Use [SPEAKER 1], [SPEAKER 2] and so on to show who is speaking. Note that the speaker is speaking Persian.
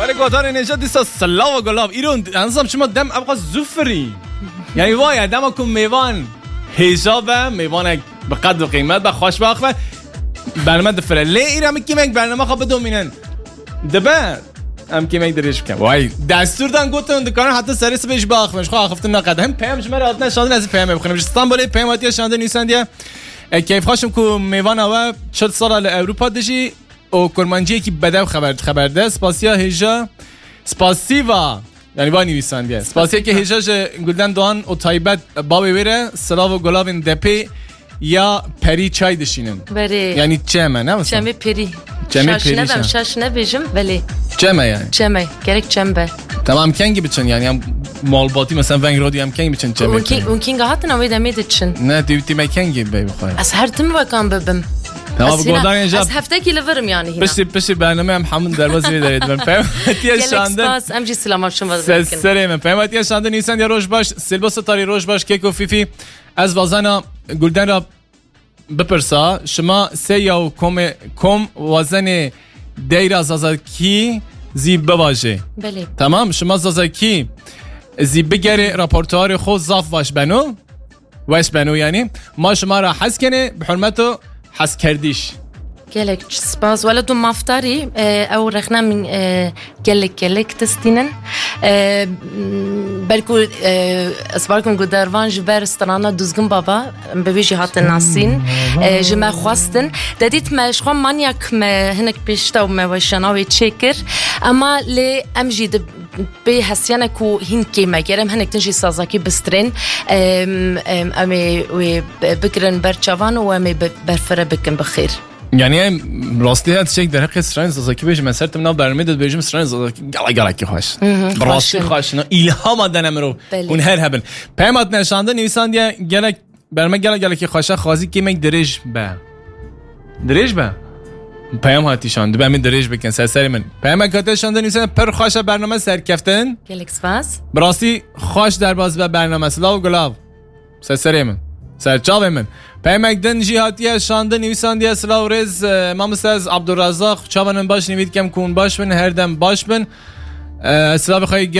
[SPEAKER 1] برای گوتار نجات دیسا سلا و گلاب ایرون انظام شما دم ابقا زفری یعنی وای دم کن میوان حسابه میوان به قدر و قیمت به خوشبخت و برنامه دفره لی ایرم که یک برنامه خواب دومینن دبه هم که یک دریش بکن وای دستور دان گوتن دکانه حتی سریس بهش باخمش خواه خفتن نقد هم پیام شما را نشاندن از پیام بخونم استانبول پیام آتیا شانده نیسندیه کیف خوشم که میوان و 40 سال اروپا دشی و کرمانجی که بده خبر ده سپاسیا هجا سپاسیوا یعنی با نویسندیه سپاسیا که هجاش گلدن دوان و تایبت بابی بره سلاو و گلابین دپی یا پری چای دشینن
[SPEAKER 2] بله
[SPEAKER 1] یعنی چمه نه مثلا
[SPEAKER 2] چمه پری شش نبیجم ولی
[SPEAKER 1] چمه یعنی
[SPEAKER 2] چمه گرک چمه
[SPEAKER 1] تمام کنگی بچن یعنی هم مالباتی مثلا ونگ رادی هم کنگی بچن چمه
[SPEAKER 2] اون کینگ هاتن اوید امیدچن
[SPEAKER 1] نه دیوتی مکنگی بی بخوام
[SPEAKER 2] از هر تم وکم ببم
[SPEAKER 1] تمام گودان اینجا
[SPEAKER 2] از هفته کی لورم یعنی هنا
[SPEAKER 1] پشت برنامه هم همون دروازه دارید من فهمتی شاندن
[SPEAKER 2] ام جی سلام شما
[SPEAKER 1] سلام فهمتی شاندن نیستن یا روش باش سلباس تاری روش باش کیکو فیفی از وزنا گلدن را بپرسا شما سه یا کم وزن دیر زازکی زی بواجه
[SPEAKER 2] بله
[SPEAKER 1] تمام شما زازکی زی بگره راپورتوار خود زاف واش بنو یعنی ما شما را حس کنه به حرمتو حس کردیش
[SPEAKER 2] گلک سپاس ولدو مفتاری او رخنا من گلک تستینن بلکو اسبارکم گودروان جبر استرانا دوزگن بابا ببیجی هات ناسین جمع خواستن دادیت مش خو مانیاک ما هنک پیشتا و ما وشناوی چکر اما لی امجید به حسیانه کو هنکی مگرم هنک تنجی سازاکی بسترین امی بکرن برچوان و امی برفره بکن بخیر
[SPEAKER 1] یعنی راستی هست شک در حق استران زازاکی بیشم من سرتم نام برنامه داد بیشم استران زازاکی گلا کی خوش راستی خوش نه الهام دادن رو اون هر هبل پیامات نشانده نویسنده گلا برنامه گلا کی خوشه خازی کی مگ درج به پیام هاتیشان به من درج بکن سر من پیام هاتیشان نویسنده پر خوشه برنامه سرکفتن
[SPEAKER 2] گلکس واس
[SPEAKER 1] راستی خوش در باز به برنامه سلاو گلاب سر من سرچاو من پیامک دن جهاتیه شانده نویسندی سلاو رز مامستاز عبدالرزاق چاونن باش نوید کم کون باش بن هر دم باش بن سلاو بخوای